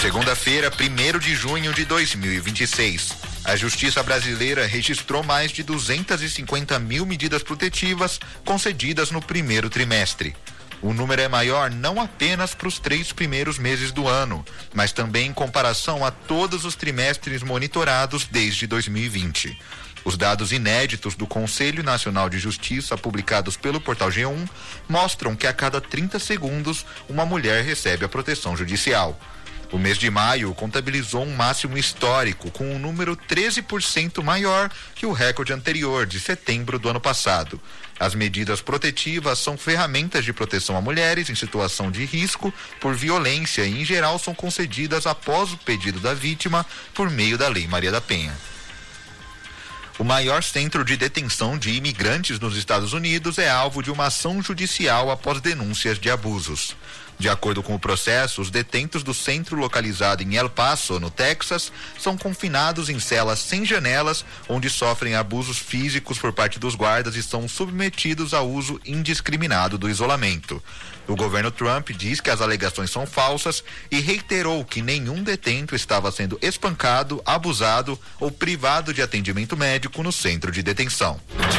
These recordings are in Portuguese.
Segunda-feira, 1º de junho de 2026. A Justiça brasileira registrou mais de 250 mil medidas protetivas concedidas no primeiro trimestre. O número é maior não apenas para os 3 primeiros meses do ano, mas também em comparação a todos os trimestres monitorados desde 2020. Os dados inéditos do Conselho Nacional de Justiça, publicados pelo portal G1, mostram que a cada 30 segundos uma mulher recebe a proteção judicial. O mês de maio contabilizou um máximo histórico, com um número 13% maior que o recorde anterior, de setembro do ano passado. As medidas protetivas são ferramentas de proteção a mulheres em situação de risco por violência e, em geral, são concedidas após o pedido da vítima por meio da Lei Maria da Penha. O maior centro de detenção de imigrantes nos Estados Unidos é alvo de uma ação judicial após denúncias de abusos. De acordo com o processo, os detentos do centro localizado em El Paso, no Texas, são confinados em celas sem janelas, onde sofrem abusos físicos por parte dos guardas e são submetidos ao uso indiscriminado do isolamento. O governo Trump diz que as alegações são falsas e reiterou que nenhum detento estava sendo espancado, abusado ou privado de atendimento médico no centro de detenção.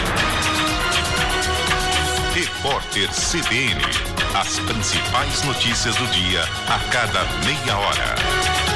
Repórter CBN. As principais notícias do dia a cada meia hora.